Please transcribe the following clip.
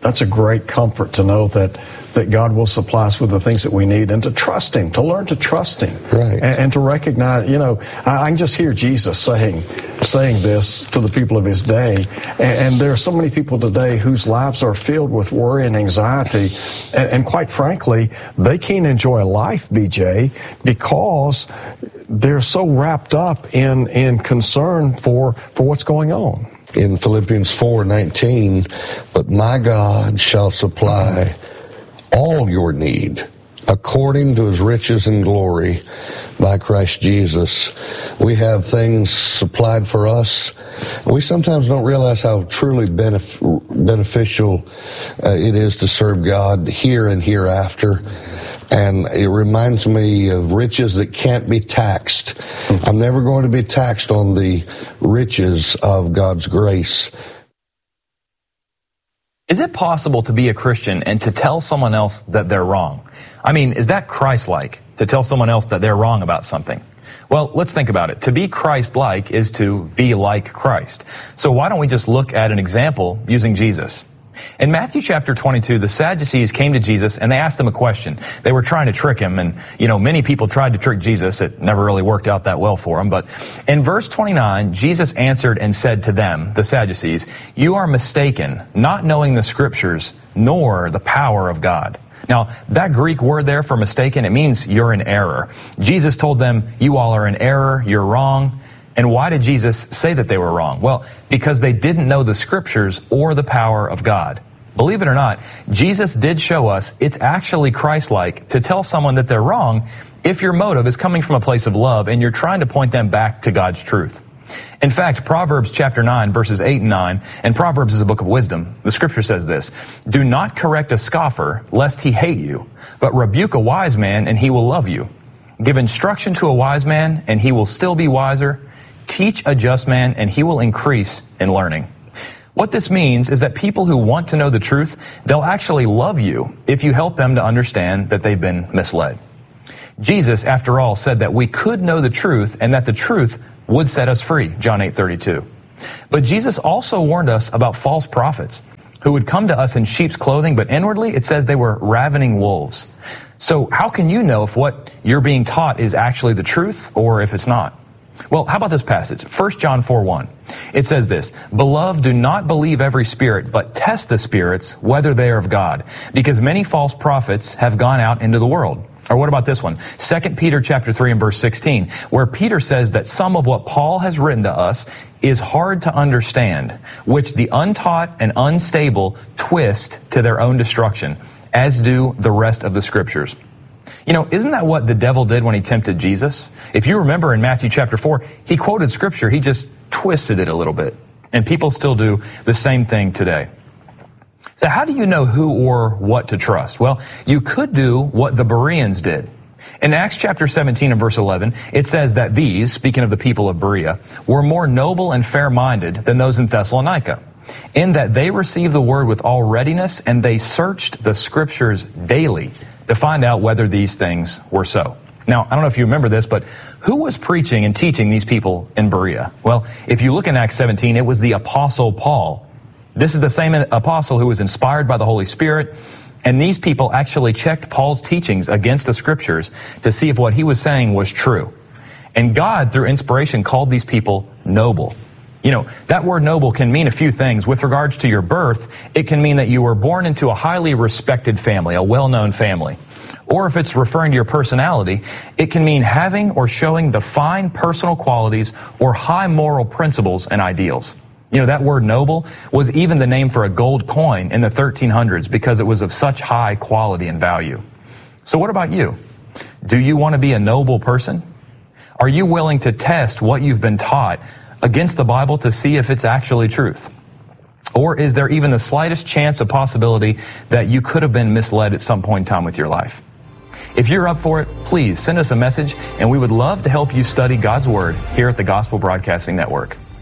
That's a great comfort to know that God will supply us with the things that we need, and to trust Him, to learn to trust Him. Right. And to recognize, I can just hear Jesus saying this to the people of His day. And there are so many people today whose lives are filled with worry and anxiety. And quite frankly, they can't enjoy life, BJ, because they're so wrapped up in concern for what's going on. In Philippians 4:19, but my God shall supply all your need according to His riches and glory by Christ Jesus. We have things supplied for us. We sometimes don't realize how truly beneficial it is to serve God here and hereafter. And it reminds me of riches that can't be taxed. I'm never going to be taxed on the riches of God's grace. Is it possible to be a Christian and to tell someone else that they're wrong? I mean, is that Christ-like, to tell someone else that they're wrong about something? Well, let's think about it. To be Christ-like is to be like Christ. So why don't we just look at an example using Jesus? In Matthew chapter 22, the Sadducees came to Jesus and they asked him a question. They were trying to trick him, and, many people tried to trick Jesus. It never really worked out that well for him. But in verse 29, Jesus answered and said to them, the Sadducees, "You are mistaken, not knowing the Scriptures, nor the power of God." Now, that Greek word there for mistaken, it means you're in error. Jesus told them, you all are in error, you're wrong. And why did Jesus say that they were wrong? Well, because they didn't know the Scriptures or the power of God. Believe it or not, Jesus did show us it's actually Christ-like to tell someone that they're wrong if your motive is coming from a place of love and you're trying to point them back to God's truth. In fact, Proverbs chapter 9, verses 8 and 9, and Proverbs is a book of wisdom. The Scripture says this, "Do not correct a scoffer, lest he hate you, but rebuke a wise man, and he will love you. Give instruction to a wise man, and he will still be wiser. Teach a just man, and he will increase in learning." What this means is that people who want to know the truth, they'll actually love you if you help them to understand that they've been misled. Jesus, after all, said that we could know the truth and that the truth would set us free, John 8:32. But Jesus also warned us about false prophets who would come to us in sheep's clothing, but inwardly it says they were ravening wolves. So how can you know if what you're being taught is actually the truth or if it's not? Well, how about this passage? 1 John 4:1. It says this, "Beloved, do not believe every spirit, but test the spirits, whether they are of God, because many false prophets have gone out into the world." Or what about this one? 2 Peter chapter 3 and verse 16, where Peter says that some of what Paul has written to us is hard to understand, which the untaught and unstable twist to their own destruction, as do the rest of the Scriptures. Isn't that what the devil did when he tempted Jesus? If you remember in Matthew chapter 4, he quoted Scripture, he just twisted it a little bit. And people still do the same thing today. So how do you know who or what to trust? Well, you could do what the Bereans did. In Acts chapter 17 and verse 11, it says that these, speaking of the people of Berea, were more noble and fair-minded than those in Thessalonica, in that they received the word with all readiness, and they searched the Scriptures daily to find out whether these things were so. Now, I don't know if you remember this, but who was preaching and teaching these people in Berea? Well, if you look in Acts 17, it was the Apostle Paul. This is the same apostle who was inspired by the Holy Spirit, and these people actually checked Paul's teachings against the Scriptures to see if what he was saying was true. And God, through inspiration, called these people noble. That word noble can mean a few things. With regards to your birth, it can mean that you were born into a highly respected family, a well-known family. Or if it's referring to your personality, it can mean having or showing the fine personal qualities or high moral principles and ideals. That word noble was even the name for a gold coin in the 1300s because it was of such high quality and value. So what about you? Do you want to be a noble person? Are you willing to test what you've been taught against the Bible to see if it's actually truth? Or is there even the slightest chance of possibility that you could have been misled at some point in time with your life? If you're up for it, please send us a message, and we would love to help you study God's Word here at the Gospel Broadcasting Network.